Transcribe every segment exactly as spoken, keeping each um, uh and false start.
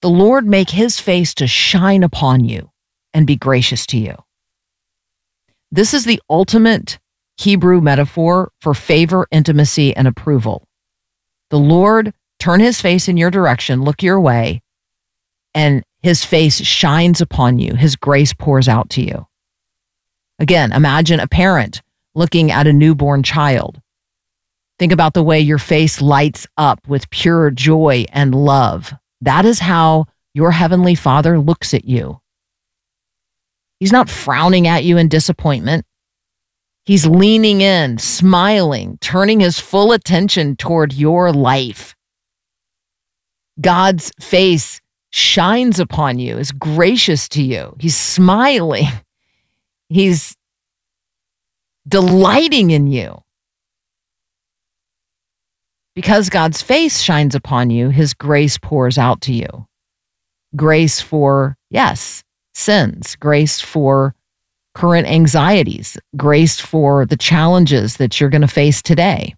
The Lord make his face to shine upon you and be gracious to you. This is the ultimate Hebrew metaphor for favor, intimacy, and approval. The Lord turn his face in your direction, look your way, and his face shines upon you. His grace pours out to you. Again, imagine a parent looking at a newborn child. Think about the way your face lights up with pure joy and love. That is how your heavenly Father looks at you. He's not frowning at you in disappointment. He's leaning in, smiling, turning his full attention toward your life. God's face shines upon you, is gracious to you. He's smiling. He's delighting in you. Because God's face shines upon you, his grace pours out to you. Grace for, yes, sins. Grace for current anxieties. Grace for the challenges that you're going to face today.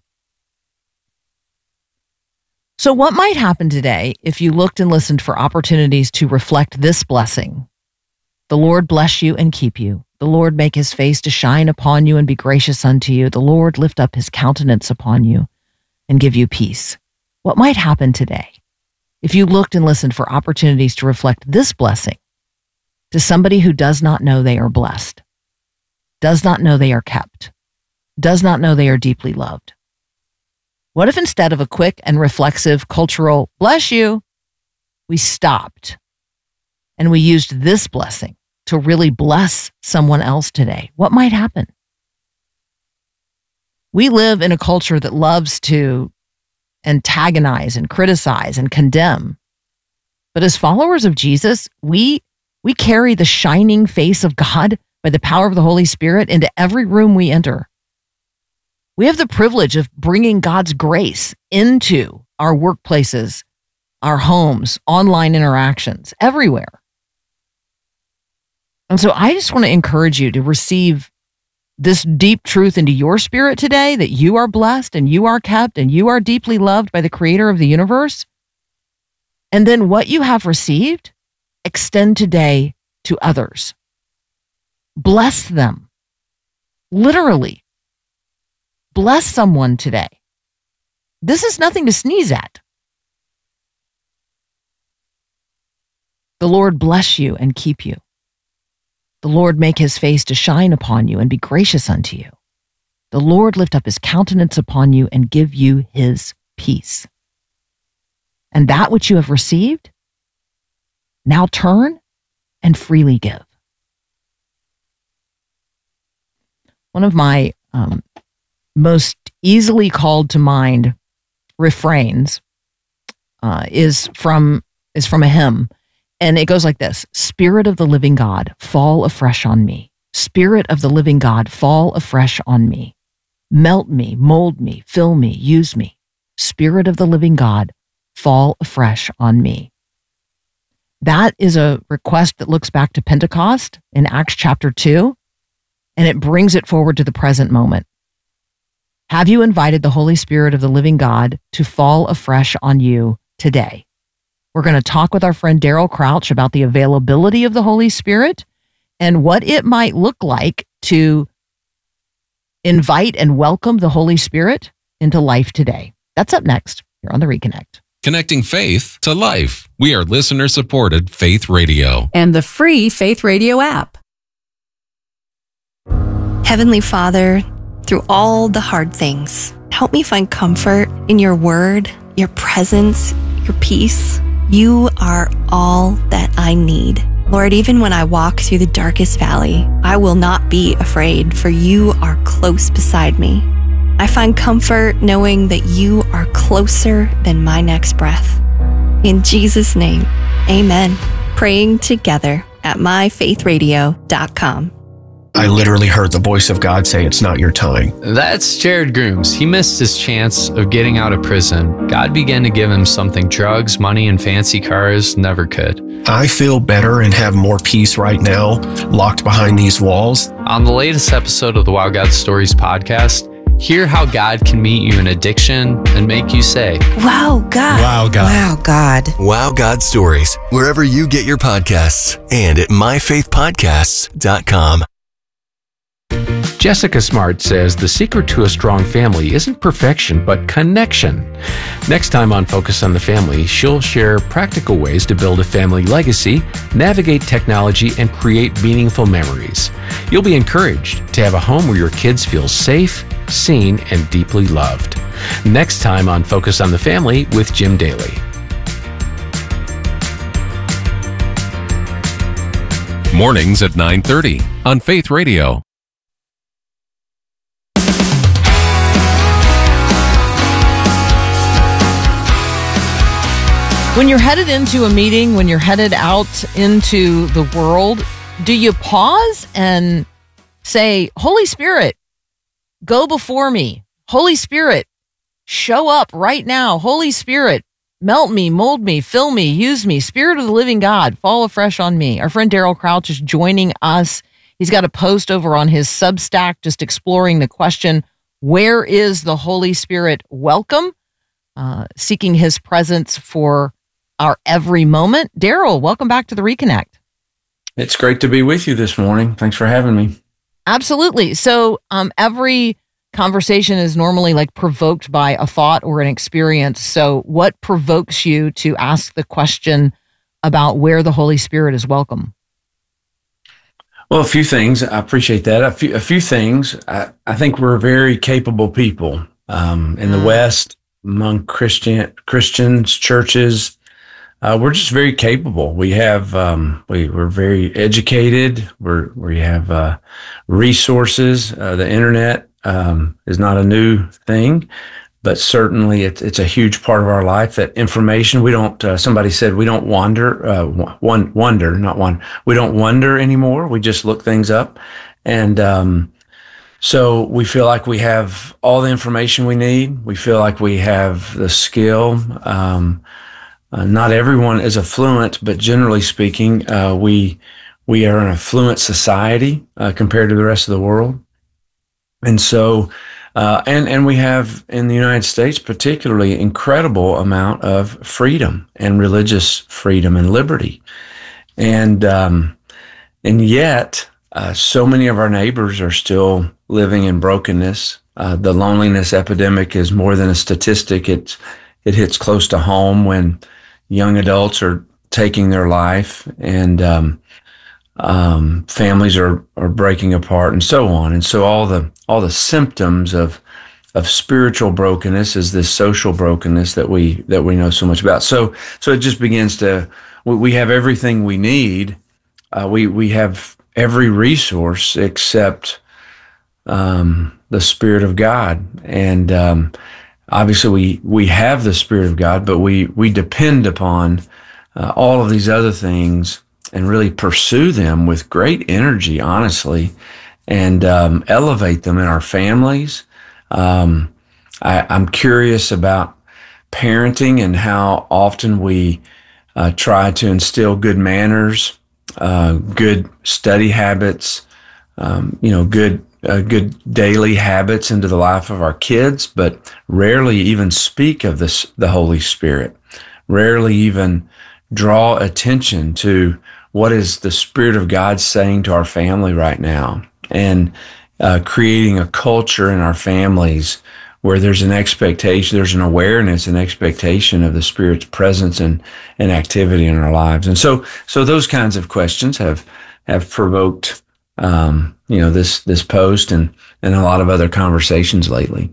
So what might happen today if you looked and listened for opportunities to reflect this blessing? The Lord bless you and keep you. The Lord make his face to shine upon you and be gracious unto you. The Lord lift up his countenance upon you and give you peace. What might happen today if you looked and listened for opportunities to reflect this blessing to somebody who does not know they are blessed, does not know they are kept, does not know they are deeply loved? What if instead of a quick and reflexive cultural bless you, we stopped and we used this blessing to really bless someone else today? What might happen? We live in a culture that loves to antagonize and criticize and condemn. But as followers of Jesus, we we carry the shining face of God by the power of the Holy Spirit into every room we enter. We have the privilege of bringing God's grace into our workplaces, our homes, online interactions, everywhere. And so I just want to encourage you to receive this deep truth into your spirit today, that you are blessed and you are kept and you are deeply loved by the creator of the universe. And then what you have received, extend today to others. Bless them. Literally. Bless someone today. This is nothing to sneeze at. The Lord bless you and keep you. The Lord make his face to shine upon you and be gracious unto you. The Lord lift up his countenance upon you and give you his peace. And that which you have received, now turn and freely give. One of my um, most easily called to mind refrains uh, is from is from a hymn. And it goes like this: Spirit of the living God, fall afresh on me. Spirit of the living God, fall afresh on me. Melt me, mold me, fill me, use me. Spirit of the living God, fall afresh on me. That is a request that looks back to Pentecost in Acts chapter two, and it brings it forward to the present moment. Have you invited the Holy Spirit of the living God to fall afresh on you today? We're going to talk with our friend Daryl Crouch about the availability of the Holy Spirit and what it might look like to invite and welcome the Holy Spirit into life today. That's up next here on The Reconnect. Connecting faith to life. We are listener-supported Faith Radio. And the free Faith Radio app. Heavenly Father, through all the hard things, help me find comfort in your word, your presence, your peace. You are all that I need. Lord, even when I walk through the darkest valley, I will not be afraid, for you are close beside me. I find comfort knowing that you are closer than my next breath. In Jesus' name, amen. Praying together at my faith radio dot com. I literally heard the voice of God say, it's not your time. That's Jared Grooms. He missed his chance of getting out of prison. God began to give him something drugs, money, and fancy cars never could. I feel better and have more peace right now, locked behind these walls. On the latest episode of the Wow God Stories podcast, Hear how God can meet you in addiction and make you say, Wow, God. Wow, God. Wow, God. Wow God Stories, wherever you get your podcasts and at my faith podcasts dot com. Jessica Smart says the secret to a strong family isn't perfection, but connection. Next time on Focus on the Family, she'll share practical ways to build a family legacy, navigate technology, and create meaningful memories. You'll be encouraged to have a home where your kids feel safe, seen, and deeply loved. Next time on Focus on the Family with Jim Daly. Mornings at nine thirty on Faith Radio. When you're headed into a meeting, when you're headed out into the world, do you pause and say, Holy Spirit, go before me. Holy Spirit, show up right now. Holy Spirit, melt me, mold me, fill me, use me. Spirit of the living God, fall afresh on me. Our friend Daryl Crouch is joining us. He's got a post over on his Substack just exploring the question, where is the Holy Spirit welcome? Uh, seeking his presence for our every moment. Daryl, welcome back to the Reconnect. It's great to be with you this morning. Thanks for having me. Absolutely. So um, every conversation is normally like provoked by a thought or an experience. So what provokes you to ask the question about where the Holy Spirit is welcome? Well, a few things. I appreciate that. A few, a few things. I, I think we're very capable people um, in the mm. West, among Christian Christians, churches. Uh, we're just very capable. We have, um, we, we're very educated. We're, we have, uh, resources. Uh, the internet, um, is not a new thing, but certainly it's, it's a huge part of our life. That information, we don't, uh, somebody said we don't wander, uh, one, wonder, not one, we don't wonder anymore. We just look things up. And, um, so we feel like we have all the information we need. We feel like we have the skill, um, Uh, not everyone is affluent, but generally speaking, uh, we we are an affluent society uh, compared to the rest of the world, and so uh, and and we have in the United States, particularly, incredible amount of freedom and religious freedom and liberty, and um, and yet uh, so many of our neighbors are still living in brokenness. Uh, the loneliness epidemic is more than a statistic; it it hits close to home when young adults are taking their life, and um, um, families are, are breaking apart, and so on. And so all the all the symptoms of of spiritual brokenness is this social brokenness that we that we know so much about. So so it just begins to we, we have everything we need. Uh, we we have every resource except um, the Spirit of God, and um, obviously, we, we have the Spirit of God, but we, we depend upon uh, all of these other things and really pursue them with great energy, honestly, and um, elevate them in our families. Um, I, I'm curious about parenting and how often we uh, try to instill good manners, uh, good study habits, um, you know, good Uh, good daily habits into the life of our kids, but rarely even speak of this, the Holy Spirit, rarely even draw attention to what is the Spirit of God saying to our family right now, and uh, creating a culture in our families where there's an expectation, there's an awareness and expectation of the Spirit's presence and, and activity in our lives. And so, so those kinds of questions have, have provoked Um, you know, this, this post and, and a lot of other conversations lately.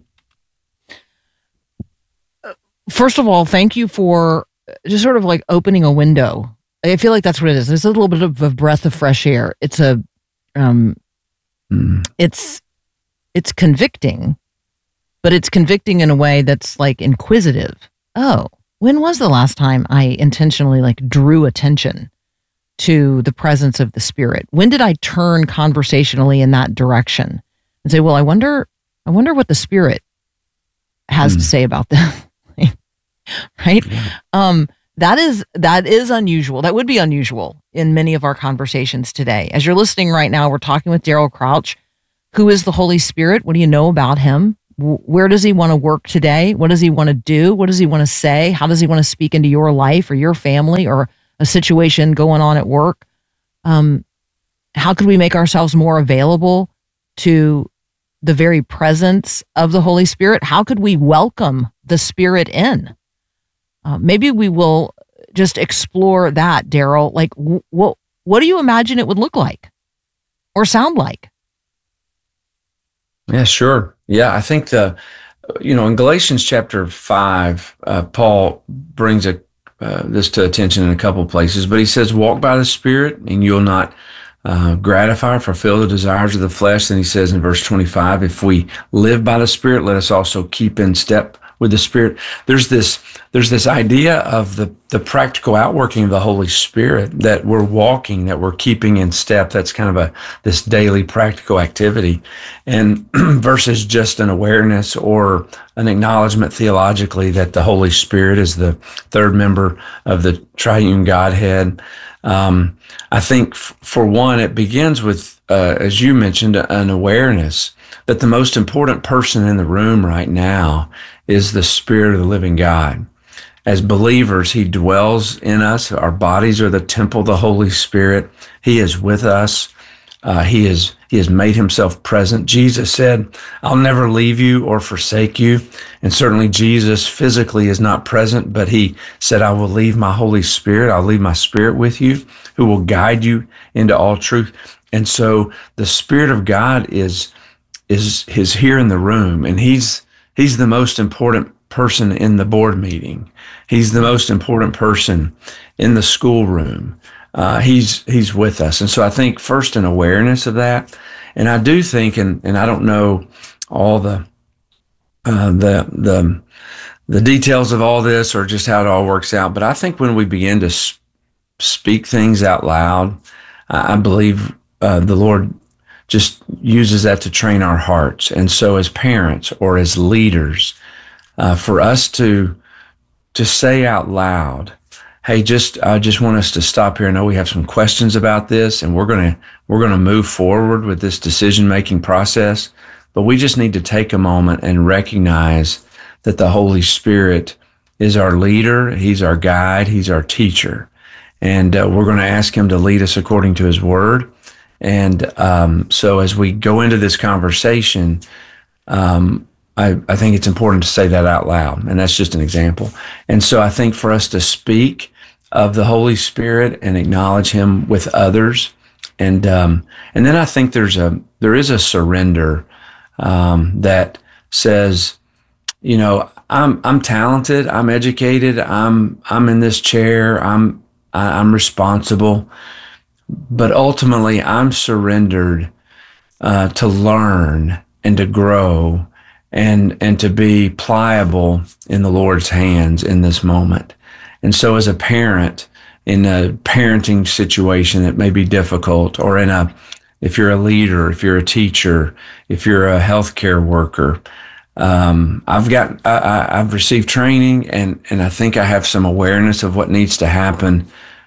First of all, thank you for just sort of like opening a window. I feel like that's what it is. It's a little bit of a breath of fresh air. It's a, um, mm. it's, it's convicting, but it's convicting in a way that's like inquisitive. Oh, when was the last time I intentionally like drew attention to the presence of the Spirit? When did I turn conversationally in that direction and say, well, I wonder, I wonder what the Spirit has mm. to say about this, right? Yeah. Um, that is, that is unusual. That would be unusual in many of our conversations today. As you're listening right now, we're talking with Daryl Crouch. Who is the Holy Spirit? What do you know about him? Where does he want to work today? What does he want to do? What does he want to say? How does he want to speak into your life or your family or a situation going on at work? Um, how could we make ourselves more available to the very presence of the Holy Spirit? How could we welcome the Spirit in? Uh, maybe we will just explore that, Daryl. Like, w- what what do you imagine it would look like or sound like? Yeah, sure. Yeah, I think the, you know, in Galatians chapter five, uh, Paul brings a, uh, this to attention in a couple of places, but he says, walk by the Spirit and you'll not uh, gratify or fulfill the desires of the flesh. Then he says in verse twenty-five, if we live by the Spirit, let us also keep in step with the Spirit. There's this, there's this idea of the, the practical outworking of the Holy Spirit, that we're walking, that we're keeping in step. That's kind of a, this daily practical activity, and versus just an awareness or an acknowledgement theologically that the Holy Spirit is the third member of the triune Godhead. Um, I think f- for one, it begins with, uh, as you mentioned, an awareness that the most important person in the room right now is the Spirit of the living God. As believers, he dwells in us. Our bodies are the temple of the Holy Spirit. He is with us. Uh, he is, he has made himself present. Jesus said, I'll never leave you or forsake you. And certainly Jesus physically is not present, but he said, I will leave my Holy Spirit. I'll leave my Spirit with you, who will guide you into all truth. And so the Spirit of God is, is, is here in the room, and he's, he's the most important person in the board meeting. He's the most important person in the schoolroom. Uh, he's he's with us. And so I think first an awareness of that. And I do think, and, and I don't know all the uh, the the the details of all this or just how it all works out, but I think when we begin to sp- speak things out loud, I, I believe uh, the Lord just uses that to train our hearts. And so as parents or as leaders, uh, for us to to say out loud, hey, just I just want us to stop here. I know we have some questions about this, and we're gonna we're gonna move forward with this decision-making process, but we just need to take a moment and recognize that the Holy Spirit is our leader, he's our guide, he's our teacher, and uh, we're going to ask him to lead us according to his word. And um, so as we go into this conversation, um, I, I think it's important to say that out loud, and that's just an example. And so I think for us to speak of the Holy Spirit and acknowledge him with others, and um, and then I think there's a there is a surrender um, that says, you know, I'm I'm talented, I'm educated, I'm I'm in this chair, I'm I'm responsible, but ultimately I'm surrendered uh, to learn and to grow and and to be pliable in the Lord's hands in this moment. And so as a parent, in a parenting situation that may be difficult, or in a, if you're a leader, if you're a teacher, if you're a healthcare worker, um, I've got, I, I've received training, and, and I think I have some awareness of what needs to happen.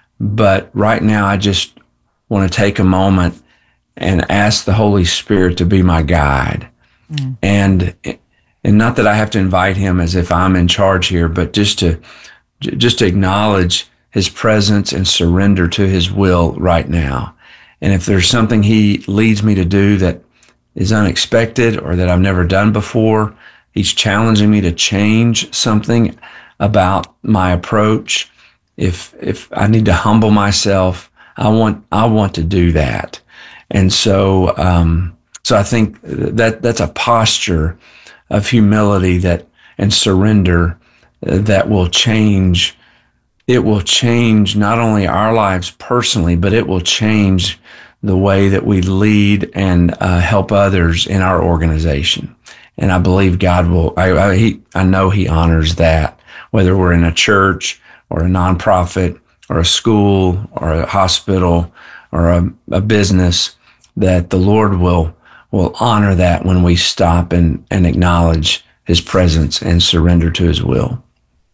But right now, I just want to take a moment and ask the Holy Spirit to be my guide. Mm. And, and not that I have to invite him as if I'm in charge here, but just to, just to acknowledge his presence and surrender to his will right now. And if there's something he leads me to do that is unexpected or that I've never done before, he's challenging me to change something about my approach. If, if I need to humble myself, I want, I want to do that. And so, um, so I think that that's a posture of humility that, and surrender that will change. It will change not only our lives personally, but it will change the way that we lead and uh, help others in our organization. And I believe God will, I, I, he, I know he honors that, whether we're in a church or a nonprofit or a school or a hospital or a, a business, that the Lord will, will honor that when we stop and, and acknowledge his presence and surrender to his will.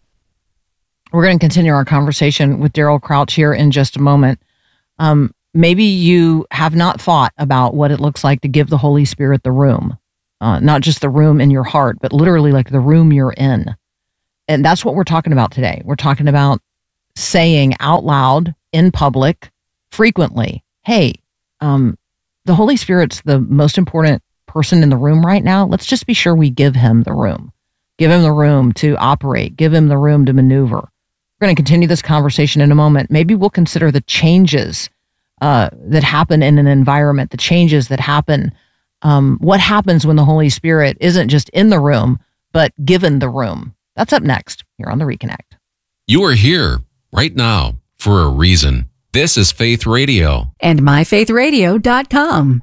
We're going to continue our conversation with Daryl Crouch here in just a moment. Um, maybe you have not thought about what it looks like to give the Holy Spirit the room uh, not just the room in your heart, but literally like the room you're in. And that's what we're talking about today. We're talking about saying out loud in public frequently, hey, um, the Holy Spirit's the most important person in the room right now. Let's just be sure we give him the room. Give him the room to operate. Give him the room to maneuver. We're going to continue this conversation in a moment. Maybe we'll consider the changes uh, that happen in an environment, the changes that happen. Um, what happens when the Holy Spirit isn't just in the room, but given the room? That's up next here on The Reconnect. You are here right now for a reason. This is Faith Radio. And my faith radio dot com.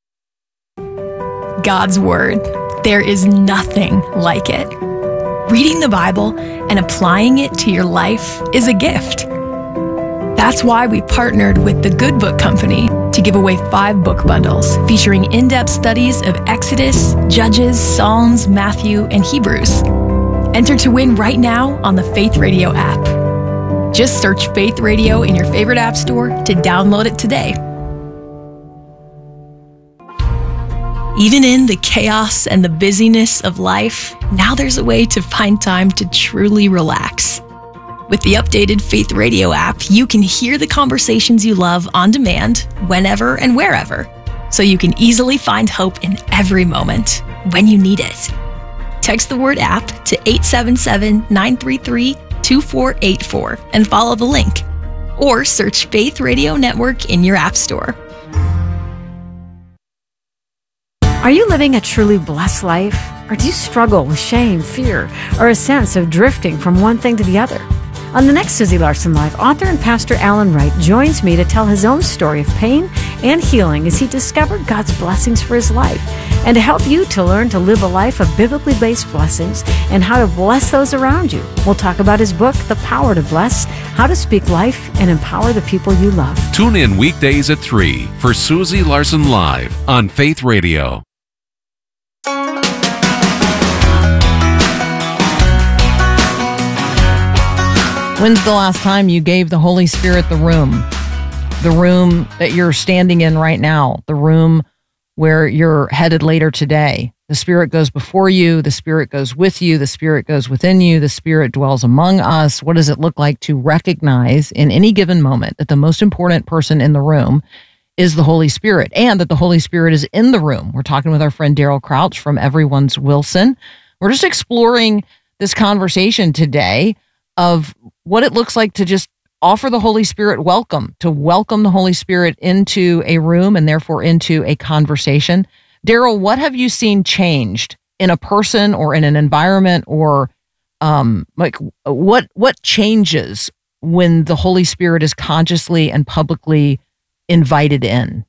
God's Word. There is nothing like it. Reading the Bible and applying it to your life is a gift. That's why we partnered with the Good Book Company to give away five book bundles featuring in-depth studies of Exodus, Judges, Psalms, Matthew, and Hebrews. Enter to win right now on the Faith Radio app. Just search Faith Radio in your favorite app store to download it today. Even in the chaos and the busyness of life, now there's a way to find time to truly relax. With the updated Faith Radio app, you can hear the conversations you love on demand, whenever and wherever, so you can easily find hope in every moment when you need it. Text the word app to eight seven seven, nine three three, two four eight four and follow the link. Or search Faith Radio Network in your app store. Are you living a truly blessed life? Or do you struggle with shame, fear, or a sense of drifting from one thing to the other? On the next Susie Larson Live, author and pastor Alan Wright joins me to tell his own story of pain and healing as he discovered God's blessings for his life, and to help you to learn to live a life of biblically based blessings and how to bless those around you. We'll talk about his book, The Power to Bless, how to speak life and empower the people you love. Tune in weekdays at three for Susie Larson Live on Faith Radio. When's the last time you gave the Holy Spirit the room? The room that you're standing in right now, the room where you're headed later today. The Spirit goes before you, the Spirit goes with you, the Spirit goes within you, the Spirit dwells among us. What does it look like to recognize in any given moment that the most important person in the room is the Holy Spirit, and that the Holy Spirit is in the room? We're talking with our friend Daryl Crouch from Everyone's Wilson. We're just exploring this conversation today of what it looks like to just offer the Holy Spirit welcome, to welcome the Holy Spirit into a room and therefore into a conversation. Daryl, what have you seen changed in a person or in an environment, or um, like what what changes when the Holy Spirit is consciously and publicly invited in?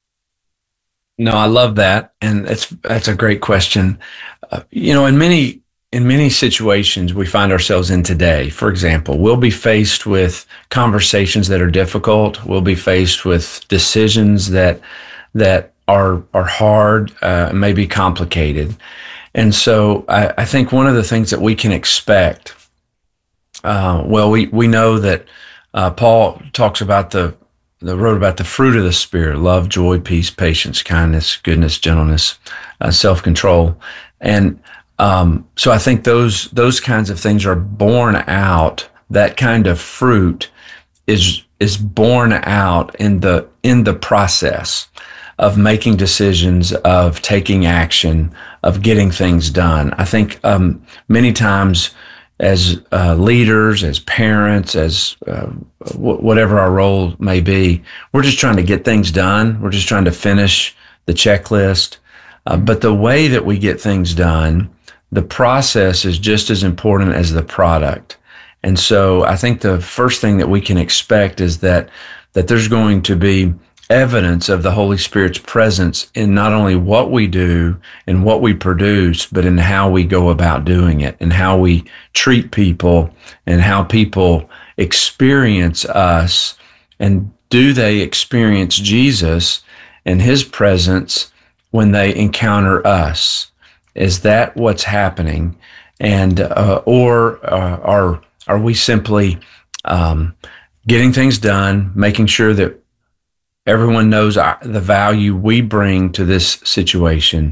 No, I love that, and that's that's a great question. Uh, you know, in many in many situations we find ourselves in today, for example, we'll be faced with conversations that are difficult. We'll be faced with decisions that that are are hard, uh, maybe complicated, and so I, I think one of the things that we can expect. Uh, well, we we know that uh, Paul talks about the. The wrote about the fruit of the Spirit: love, joy, peace, patience, kindness, goodness, gentleness, uh, self-control. And um, so I think those those kinds of things are born out. That kind of fruit is is born out in the in the process of making decisions, of taking action, of getting things done. I think um, many times, as uh, leaders, as parents, as uh, w- whatever our role may be, we're just trying to get things done. We're just trying to finish the checklist. Uh, but the way that we get things done, the process is just as important as the product. And so I think the first thing that we can expect is that that there's going to be evidence of the Holy Spirit's presence in not only what we do and what we produce, but in how we go about doing it and how we treat people and how people experience us. And do they experience Jesus and his presence when they encounter us? Is that what's happening? And, uh, or uh, are, are we simply um, getting things done, making sure that everyone knows our, the value we bring to this situation?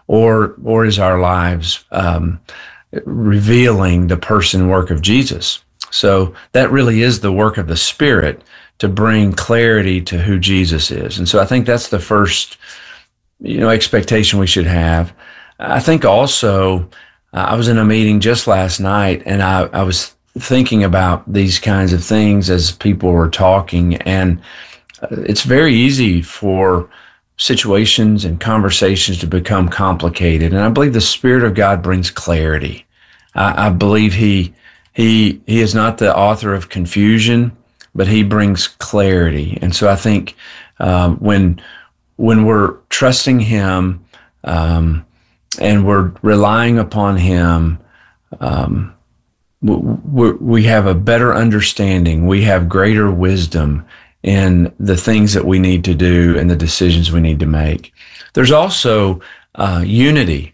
or or is our lives um, revealing the person and work of Jesus? So that really is the work of the Spirit to bring clarity to who Jesus is. And so I think that's the first, you know, expectation we should have. I think also, uh, I was in a meeting just last night, and I, I was thinking about these kinds of things as people were talking, and it's very easy for situations and conversations to become complicated. And I believe the Spirit of God brings clarity. I, I believe he, he, he is not the author of confusion, but he brings clarity. And so I think um, when, when we're trusting him um, and we're relying upon him, um, we, we have a better understanding. We have greater wisdom in the things that we need to do and the decisions we need to make. There's also uh, unity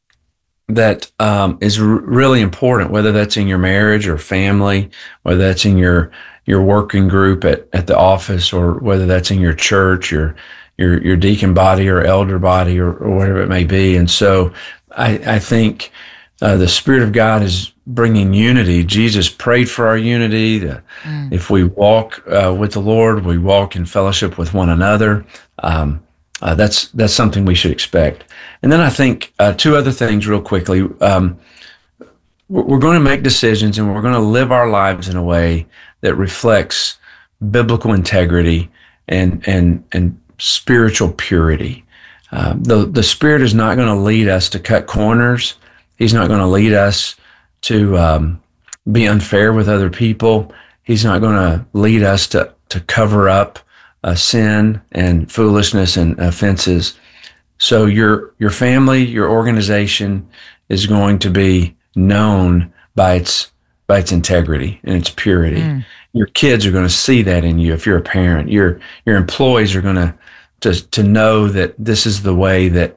that um, is r- really important, whether that's in your marriage or family, whether that's in your your working group at, at the office, or whether that's in your church, your your your deacon body or elder body, or, or whatever it may be. And so I, I think uh, the Spirit of God is bringing unity. Jesus prayed for our unity. The, mm. If we walk uh, with the Lord, we walk in fellowship with one another. Um, uh, that's that's something we should expect. And then I think uh, two other things real quickly. Um, we're going to make decisions, and we're going to live our lives in a way that reflects biblical integrity and and and spiritual purity. Uh, the the Spirit is not going to lead us to cut corners. He's not going to lead us to um, be unfair with other people. He's not going to lead us to to cover up uh, sin and foolishness and offenses. So your your family, your organization is going to be known by its by its integrity and its purity. Mm. Your kids are going to see that in you if you're a parent. Your your employees are going to to to know that this is the way that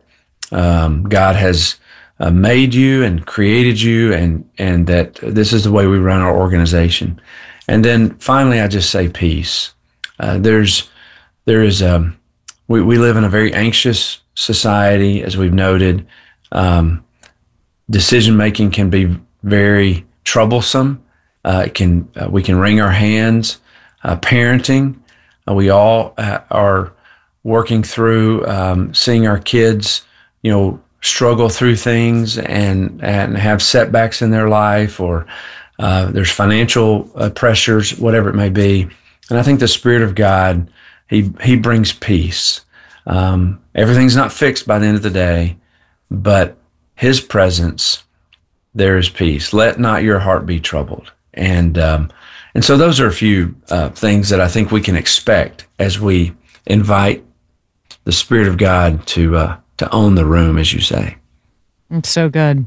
um, God has uh, made you and created you, and and that this is the way we run our organization. And then finally, I just say peace. Uh, there's there is um we we live in a very anxious society, as we've noted. Um, decision making can be very troublesome. Uh, it can uh, we can wring our hands. Uh, parenting, uh, we all uh, are working through um, seeing our kids, you know, struggle through things and and have setbacks in their life, or uh, there's financial uh, pressures, whatever it may be. And I think the Spirit of God, he he brings peace. Um, everything's not fixed by the end of the day, but His presence, there is peace. Let not your heart be troubled. And um, and so those are a few uh, things that I think we can expect as we invite the Spirit of God to uh, to own the room, as you say. It's so good.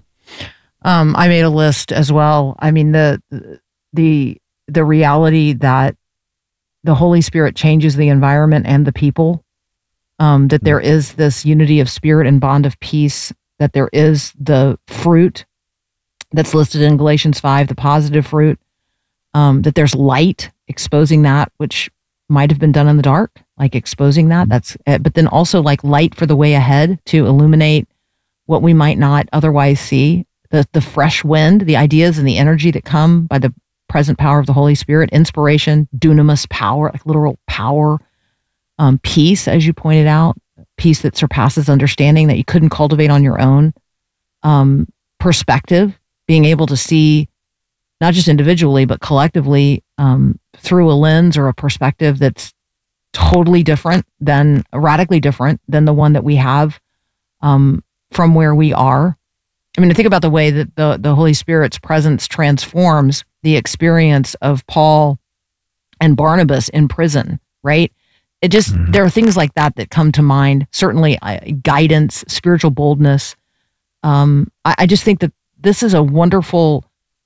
Um, I made a list as well. I mean, the the the reality that the Holy Spirit changes the environment and the people. Um, that there is this unity of spirit and bond of peace. That there is the fruit that's listed in Galatians five, the positive fruit, um, that there's light exposing that which might have been done in the dark, like exposing that. That's, but then also like light for the way ahead to illuminate what we might not otherwise see. The the fresh wind, the ideas and the energy that come by the present power of the Holy Spirit, inspiration, dunamis power, like literal power, um, peace, as you pointed out. Peace that surpasses understanding that you couldn't cultivate on your own. Um, perspective, being able to see not just individually, but collectively um, through a lens or a perspective that's totally different than, radically different than the one that we have um, from where we are. I mean, to think about the way that the, the Holy Spirit's presence transforms the experience of Paul and Barnabas in prison, right? It just, mm-hmm. there are things like that that come to mind. Certainly uh, guidance, spiritual boldness. Um, I, I just think that this is a wonderful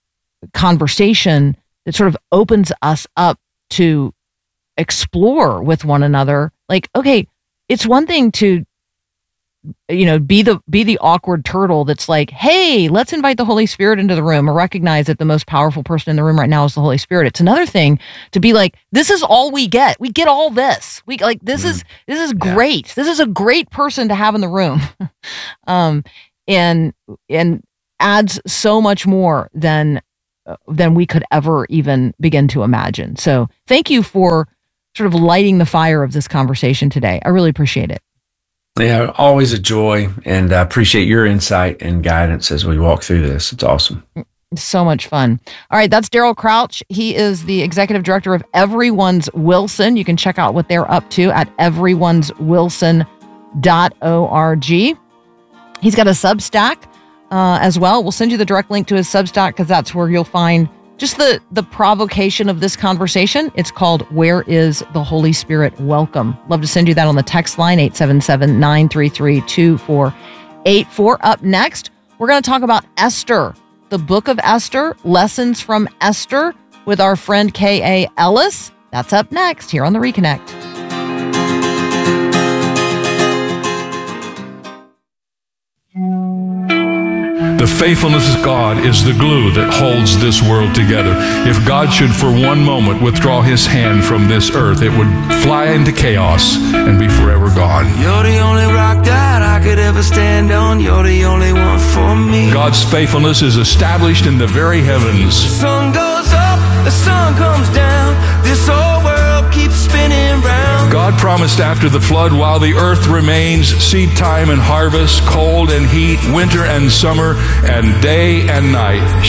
conversation that sort of opens us up to explore with one another. Like, okay, it's one thing to you know, be the be the awkward turtle that's like, hey, let's invite the Holy Spirit into the room, or recognize that the most powerful person in the room right now is the Holy Spirit. It's another thing to be like, this is all we get. We get all this. We like this mm. is this is great. Yeah. This is a great person to have in the room, um, and and adds so much more than uh, than we could ever even begin to imagine. So, thank you for sort of lighting the fire of this conversation today. I really appreciate it. Yeah, always a joy, and I appreciate your insight and guidance as we walk through this. It's awesome. So much fun. All right, that's Daryl Crouch. He is the executive director of Everyone's Wilson. You can check out what they're up to at everyone's wilson dot org. He's got a Substack uh, as well. We'll send you the direct link to his Substack because that's where you'll find just the, the provocation of this conversation. It's called Where is the Holy Spirit Welcome? Love to send you that on the text line, eight seven seven, nine three three, two four eight four. Up next, we're going to talk about Esther, the book of Esther, lessons from Esther with our friend K A. Ellis. That's up next here on The Reconnect. The faithfulness of God is the glue that holds this world together. If God should for one moment withdraw his hand from this earth, it would fly into chaos and be forever gone. You're the only rock that I could ever stand on. You're the only one for me. God's faithfulness is established in the very heavens. The sun goes up, the sun comes down. This whole world keeps spinning round. God promised after the flood, while the earth remains, seed time and harvest, cold and heat, winter and summer, and day and night